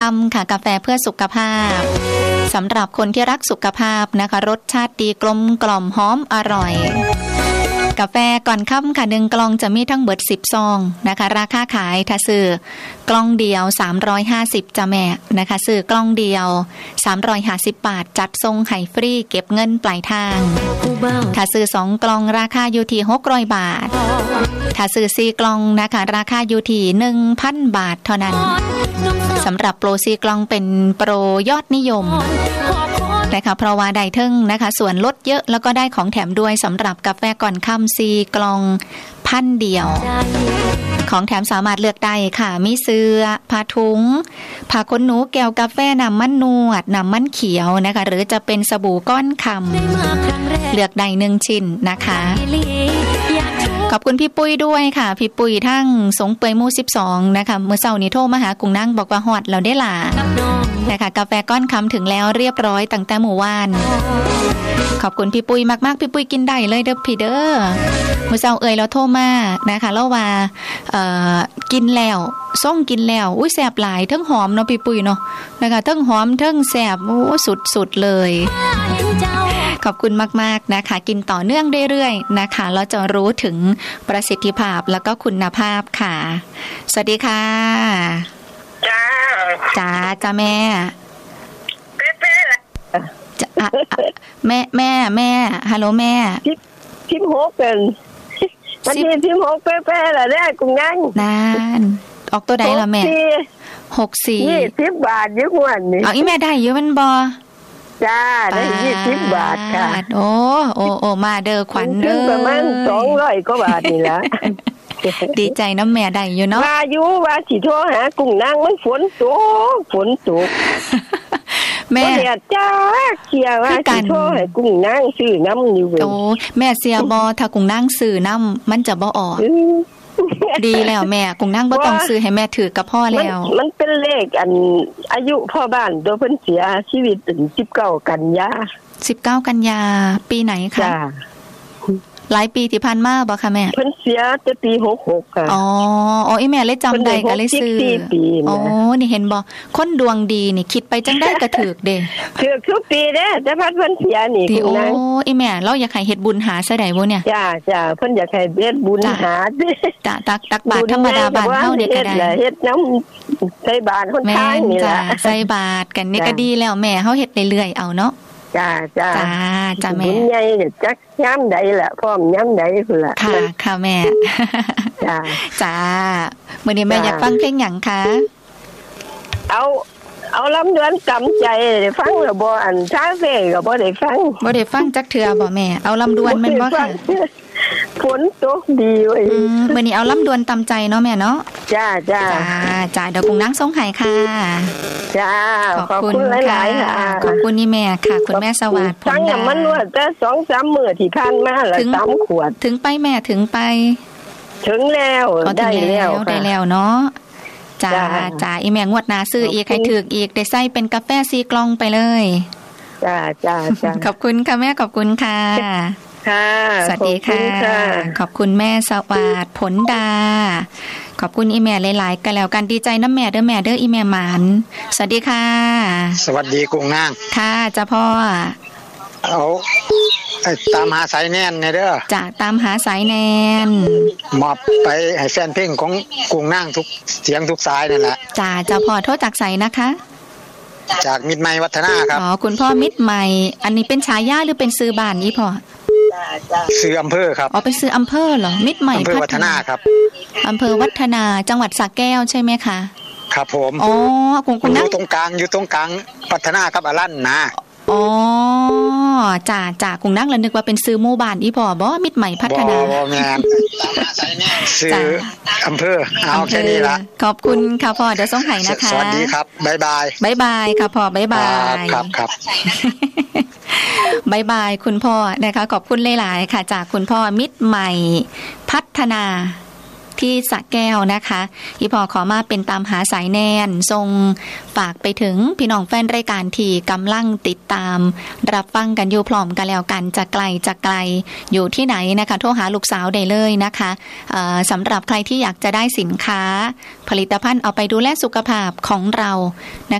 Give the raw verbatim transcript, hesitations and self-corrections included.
ำค่ะกาแฟเพื่อสุขภาพสำหรับคนที่รักสุขภาพนะคะรสชาติดีกลมกล่อมหอมอร่อยกาแฟก่อนค่ำค่ะหนึ่งกล่องจะมีทั้งเบิดสิบซองนะคะราคาขายถ้าซื้อกล่องเดียวสามร้อยห้าสิบจ้ะแม่นะคะซื้อกล่องเดียวสามร้อยห้าสิบบาทจัดส่งให้ฟรีเก็บเงินปลายทางถ้าซื้อสองกล่องราคาอยู่ที่หกร้อยบาทถ้าซื้อสี่กล่องนะคะราคาอยู่ที่ หนึ่งพัน บาทเท่านั้นสำหรับโปรสี่กล่องเป็นโปรยอดนิยมนะคะเพราะว่าได้ทึ่งนะคะส่วนลดเยอะแล้วก็ได้ของแถมด้วยสำหรับกาแฟก่อนค่ำซีกล่องพันเดียวของแถมสามารถเลือกได้ค่ะมีเสื้อผ้าถุงผ้าขนหนูแก้วกาแฟน้ำมันนวดน้ำมันเขียวนะคะหรือจะเป็นสบู่ก้อนคำเลือกได้หนึ่งชิ้นนะคะขอบคุณพี่ปุ้ยด้วยค่ะพี่ปุ้ยทั้งสงเปยมูสิบสองนะคะเมื่อเช้านี้โทรมาหากุ้งนั่งบอกว่าฮอดเราได้ล่ะนะคะกาแฟก้อนคำถึงแล้วเรียบร้อยตั้งแต่หมู่ว่านขอบคุณพี่ปุ้ยมากๆพี่ปุ้ยกินได้เลยเด้อพี่เด้อเมื่อเช้าเอ่ยเราโทรมานะคะแล้วว่าเอ่อกินแล้วส่งกินแล้วอุ้ยแซ่บหลายทั้งหอมเนาะพี่ปุ้ยเนาะนะคะทั้งหอมทั้งแซ่บโอ้สุดๆเลยขอบคุณมากๆนะคะกินต่อเนื่องเรื่อยๆนะคะเราจะรู้ถึงประสิทธิภาพแล้วก็คุณภาพค่ะสวัสดีค่ะจ้าจ้าจ้าแม่เป๊ะๆจ้าแม่แม่แม่ฮัลโหลแม่ทิมหกเป็นวันที่ทิมหกเป๊ะๆล่ะได้กุ้งนั่งนานออกตัวใดล่ะแม่หกสี่ยี่สิบบาทยี่หวนนี่เอาอีแม่ได้อยู่มันบ่จ้าได้ยี่สิบบาทค่ะโอ้โอ้โอ้มาเด้อขวัญเด้อประมาณสองร้อยกว่าบาทนี่ละดีใจน้ำแม่ได้อยู่เนาะว่าอยู่ว่าสิโทรหากุ้งนางมันฝนตกฝนตกแม่เดี๋ยวจ้าเชียร์ว่าสิโทรให้กุ้งนางซื้อน้ำอยู่เว้ยโอ้แม่เสียบ่ถ้ากุ้งนางซื้อน้ำมันจะบ่ออกดีแล้วแม่กุ้งนางบ่ต้องซื้อให้แม่ถือกับพ่อแล้วมันเป็นเลขอันอายุพ่อบ้านตัวเพิ่นเสียชีวิตถึงสิบเก้ากันยาสิบเก้ากันยาปีไหนคะจ้าหลายปีที่ผ่านมาบ่คะแม่เพิ่นเสียแต่ปีหกหกค่ะอ๋ออ๋ออีแม่เลยจำได้ก็เลยซื้ออ๋อนี่เห็นบ่คนดวงดีนี่คิดไปจังได้ก็ถูกเด้ถูกทุกปีเด้แต่พัดเพิ่นเสียนี่โอ้อีแม่เราอยากให้เฮ็ดบุญหาซะได้บ่เนี่ยจ้าจ้าเพิ่นอยากให้เฮ็ดบุญหาเด้จ้าตักตักบาตรธรรมดาบ้านเฮานี่ก็ได้เฮ็ดน้ำใส่บาตรคนทางนี่ล่ะใส่บาตรกันนี่ก็ดีแล้วแม่เฮาเฮ็ดเรื่อยๆเอาเนาะจ้าจ้าจ้าจ้าแม่บุญใหญ่จักย้ำใดล่ะพร้อมย้ำใดพุ่นล่ะค่ะค่ะแม่จ้าจ้ามื้อนี้แม่อยากฟังเพลงหยังคะเอาเอาลำดวนกำใจได้ฟังแล้วบ่อันชาเฟ่ก็บ่ได้ฟังบ่ได้ฟังจักเทื่อบ่แม่เอาลำดวนแม่นบ่ค่ะฝนตกดีเว้ยมื้อนี้เอาลำดวนตำใจเนาะแม่เนาะจ้าจ้าจ้าจ้าเดี๋ยวกุ้งนางส่งให้ค่ะจ้าขอบคุณหลายๆค่ะขอบคุณนี่แม่ค่ะคุณแม่สวัสดิ์ทั้งอย่างมันนวดแต่ สองสาม มื้อที่ผ่านมาแล้วสามขวดถึงไปแม่ถึงไปถึงแล้วได้แล้วได้แล้วเนาะจ้าจ้าอีแม่งวดหน้าซื้ออีกให้ถูกอีกได้ใส่เป็นกาแฟสี่กล่องไปเลยจ้าจ้าจ้าขอบคุณค่ะแม่ขอบคุณค่ะค่ะสวัสดีค่ะขอบคุณแม่สวัสดิ์ผลดาขอบคุณอีแม่หลายๆกันแล้วกันดีใจน้ำแม่เด้อแม่เด้ออีแม่หมานสวัสดีค่ะสวัสดีกุ้งนางค่ะจ้าพ่อเอาตามหาสายแน่นไงเด้อจ้าตามหาสายแนนมอบไปให้แฟนเพลงของกุ้งนางทุกเสียงทุกสายนั่นแหละจ้าจ้าพ่อโทษจากสายนะคะจากมิตรใหม่วัฒนาครับอ๋อคุณพ่อมิตรใหม่อันนี้เป็นฉายาหรือเป็นซื้อบ้านอีพ่อซื้ออำเภอครับอ๋อเป็นซื้ออำเภอเหรอมิตรใหม่อำเภอวัฒนาครับอำเภอวัฒนาจังหวัดสระแก้วใช่ไหมคะครับผมอ๋อคุณคุณอยู่ตรงกลางอยู่ตรงกลางวัฒนากับอรัญนะอ๋อจ่าจ่ากุ้งนั่งแล้วนึกว่าเป็นซื้อหมู่บ้านอีพ่อบ่มิตรใหม่พัฒนาบ่บ่แม่นซื้ออำเภอเอาแค่นี้ละขอบคุณค่ะพ่อเดี๋ยวส่งให้นะคะสวัสดีครับบ๊ายบายบ๊ายบายค่ะพ่อบ๊ายบายครับครับบ๊ายบายคุณพ่อนะคะขอบคุณหลายๆค่ะจากคุณพ่อมิตรใหม่พัฒนาที่สระแก้วนะคะอีพอขอมาเป็นตามหาสายแนนทรงฝากไปถึงพี่น้องแฟนรายการที่กำลังติดตามรับฟังกันอยู่พร้อมกันแล้วกันจะไกลจะไกลอยู่ที่ไหนนะคะโทรหาลูกสาวได้เลยนะคะสำหรับใครที่อยากจะได้สินค้าผลิตภัณฑ์เอาไปดูแลสุขภาพของเรานะคะ